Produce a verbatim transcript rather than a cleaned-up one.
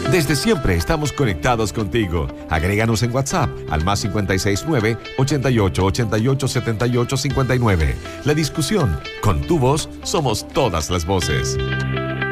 Desde siempre estamos conectados contigo. Agréganos en WhatsApp al más cinco seis nueve, ochenta y ocho, ochenta y ocho, setenta y ocho, cincuenta y nueve. La discusión, con tu voz, somos todas las voces.